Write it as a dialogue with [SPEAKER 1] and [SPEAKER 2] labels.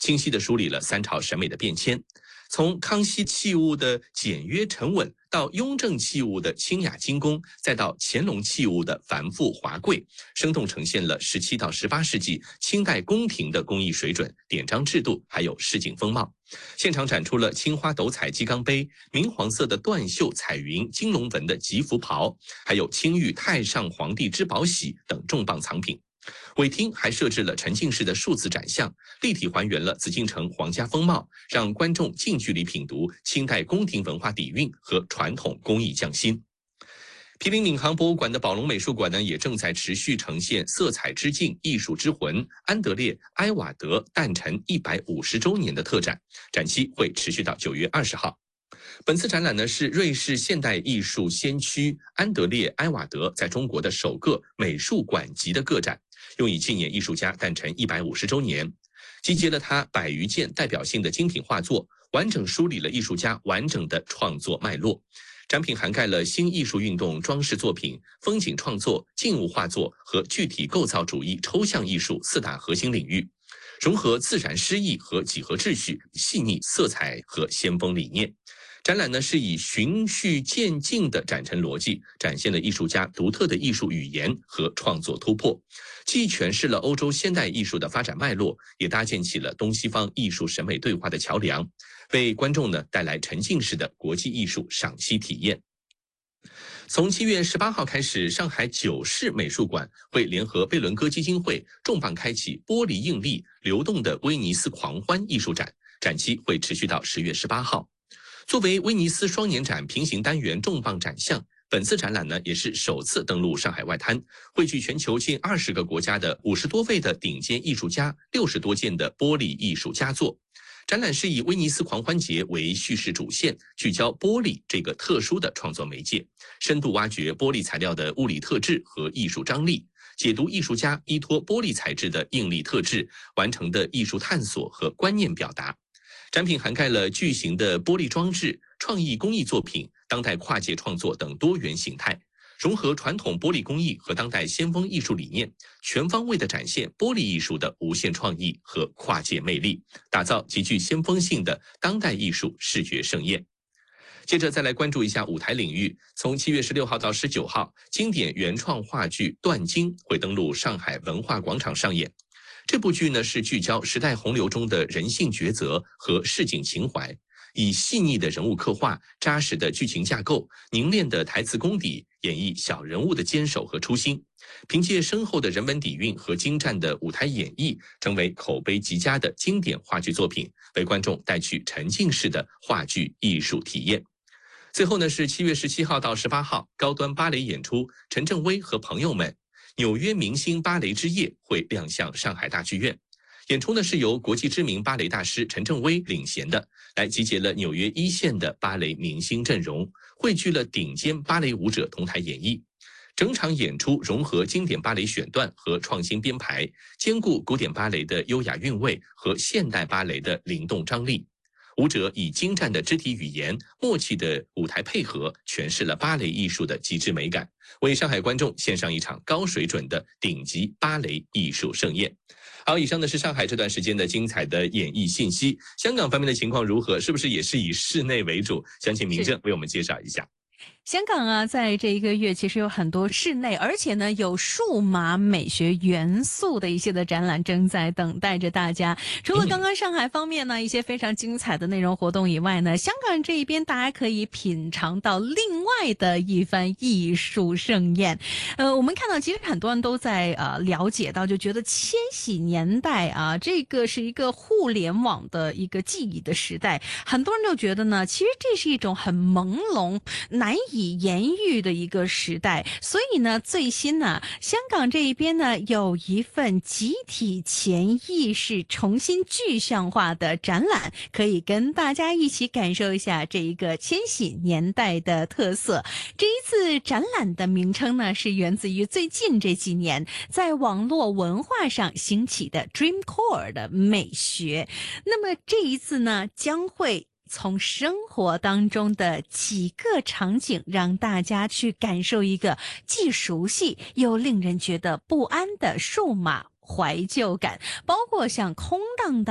[SPEAKER 1] 清晰地梳理了三朝审美的变迁。从康熙器物的简约沉稳，到雍正器物的清雅精工，再到乾隆器物的繁复华贵，生动呈现了17到18世纪清代宫廷的工艺水准、典章制度，还有市井风貌。现场展出了青花斗彩鸡缸杯、明黄色的缎绣彩云金龙纹的吉服袍，还有青玉太上皇帝之宝玺等重磅藏品。尾厅还设置了沉浸式的数字展项，立体还原了紫禁城皇家风貌，让观众近距离品读清代宫廷文化底蕴和传统工艺匠心。毗邻闵行博物馆的宝龙美术馆呢，也正在持续呈现色彩之境、艺术之魂安德烈·埃瓦德诞辰150周年的特展，展期会持续到9月20号。本次展览呢，是瑞士现代艺术先驱安德烈·埃瓦德在中国的首个美术馆级的个展，用以纪念艺术家诞辰150周年，集结了他100余件代表性的精品画作，完整梳理了艺术家完整的创作脉络。展品涵盖了新艺术运动装饰作品、风景创作、静物画作和具体构造主义抽象艺术4大核心领域，融合自然诗意和几何秩序、细腻色彩和先锋理念。展览呢，是以循序渐进的展陈逻辑，展现了艺术家独特的艺术语言和创作突破，既诠释了欧洲现代艺术的发展脉络，也搭建起了东西方艺术审美对话的桥梁，为观众呢带来沉浸式的国际艺术赏析体验。从7月18号开始，上海9市美术馆会联合贝伦哥基金会重磅开启玻璃映力流动的威尼斯狂欢艺术展，展期会持续到10月18号。作为威尼斯双年展平行单元重磅展项，本次展览呢也是首次登陆上海外滩，汇聚全球近20个国家的50多位的顶尖艺术家，60多件的玻璃艺术佳作。展览是以威尼斯狂欢节为叙事主线，聚焦玻璃这个特殊的创作媒介，深度挖掘玻璃材料的物理特质和艺术张力，解读艺术家依托玻璃材质的应力特质完成的艺术探索和观念表达。展品涵盖了巨型的玻璃装置、创意工艺作品、当代跨界创作等多元形态，融合传统玻璃工艺和当代先锋艺术理念，全方位地展现玻璃艺术的无限创意和跨界魅力，打造极具先锋性的当代艺术视觉盛宴。接着再来关注一下舞台领域，从7月16号到19号，经典原创话剧《断经》会登陆上海文化广场上演。这部剧呢是聚焦时代洪流中的人性抉择和市井情怀，以细腻的人物刻画、扎实的剧情架构、凝练的台词功底，演绎小人物的坚守和初心。凭借深厚的人文底蕴和精湛的舞台演绎，成为口碑极佳的经典话剧作品，为观众带去沉浸式的话剧艺术体验。最后呢是7月17号到18号，高端芭蕾演出陈正威和朋友们纽约明星芭蕾之夜会亮相上海大剧院。演出呢是由国际知名芭蕾大师陈正威领衔的，来集结了纽约一线的芭蕾明星阵容，汇聚了顶尖芭蕾舞者同台演绎。整场演出融合经典芭蕾选段和创新编排，兼顾古典芭蕾的优雅韵味和现代芭蕾的灵动张力。舞者以精湛的肢体语言、默契的舞台配合，诠释了芭蕾艺术的极致美感，为上海观众献上一场高水准的顶级芭蕾艺术盛宴。好，以上呢是上海这段时间的精彩的演艺信息。香港方面的情况如何？是不是也是以室内为主？想请明正为我们介绍一下。
[SPEAKER 2] 香港啊，在这一个月其实有很多室内，而且呢有数码美学元素的一些的展览正在等待着大家。除了刚刚上海方面呢一些非常精彩的内容活动以外呢，香港这一边大家可以品尝到另外的一番艺术盛宴。我们看到其实很多人都在了解到，就觉得千禧年代啊，这个是一个互联网的一个记忆的时代，很多人就觉得呢，其实这是一种很朦胧、难以言喻的一个时代。所以呢，最新呢，香港这一边呢有一份集体潜意识重新具象化的展览，可以跟大家一起感受一下这一个千禧年代的特色。这一次展览的名称呢，是源自于最近这几年在网络文化上兴起的 Dreamcore 的美学。那么这一次呢，将会从生活当中的几个场景，让大家去感受一个既熟悉又令人觉得不安的数码怀旧感，包括像空荡荡